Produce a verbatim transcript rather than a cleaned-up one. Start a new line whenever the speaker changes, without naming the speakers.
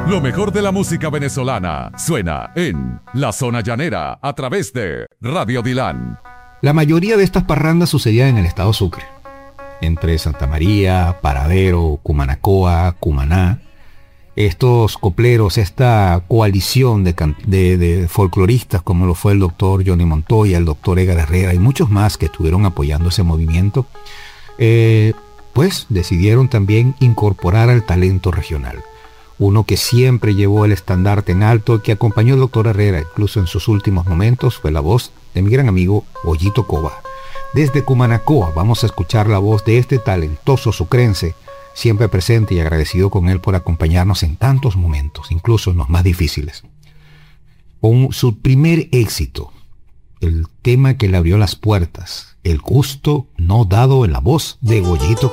Lo mejor de la música venezolana suena en La Zona Llanera a través de Radio Dilán.
La mayoría de estas parrandas sucedían en el estado Sucre, entre Santa María, Paradero, Cumanacoa, Cumaná. Estos copleros, esta coalición de, de, de folcloristas como lo fue el doctor Johnny Montoya, el doctor Edgar Herrera y muchos más que estuvieron apoyando ese movimiento, eh, pues decidieron también incorporar al talento regional. Uno que siempre llevó el estandarte en alto, que acompañó al doctor Herrera incluso en sus últimos momentos, fue la voz de mi gran amigo Ollito Cova. Desde Cumanacoa vamos a escuchar la voz de este talentoso sucrense, siempre presente y agradecido con él por acompañarnos en tantos momentos, incluso en los más difíciles. Con su primer éxito, el tema que le abrió las puertas, El gusto no dado, en la voz de Ollito Cova.